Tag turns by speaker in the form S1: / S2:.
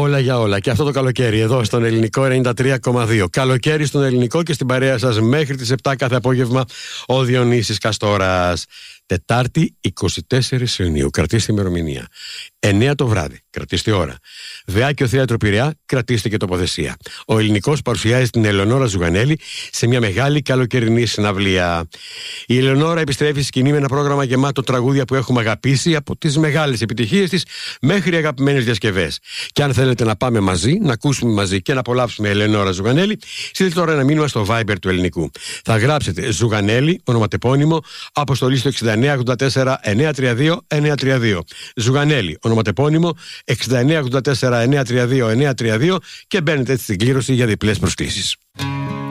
S1: Όλα για όλα. Και αυτό το καλοκαίρι εδώ στον Ελληνικό 93,2. Καλοκαίρι στον Ελληνικό και στην παρέα σας μέχρι τις 7 κάθε απόγευμα ο Διονύσης Καστόρας. Τετάρτη 24 Ιουνίου. Κρατήστε ημερομηνία. 9 το βράδυ. Κρατήστε ώρα. Βεάκιο Θέατρο Πειραιά. Κρατήστε και τοποθεσία. Ο Ελληνικός παρουσιάζει την Ελεονόρα Ζουγανέλη σε μια μεγάλη καλοκαιρινή συναυλία. Η Ελεονόρα επιστρέφει στη σκηνή με ένα πρόγραμμα γεμάτο τραγούδια που έχουμε αγαπήσει, από τις μεγάλες επιτυχίες της μέχρι αγαπημένες διασκευές. Και αν θέλετε να πάμε μαζί, να ακούσουμε μαζί και να απολαύσουμε Ελεονόρα Ζουγανέλη, στείλτε τώρα ένα μήνυμα στο Viber του Ελληνικού. Θα γράψετε Ζουγανέλη, ονοματεπώνυμο, αποστολή στο 6984 932 932. Ζουγανέλη, ονοματεπώνυμο 6984 932 932 και μπαίνετε έτσι στην κλήρωση για διπλές προσκλήσεις.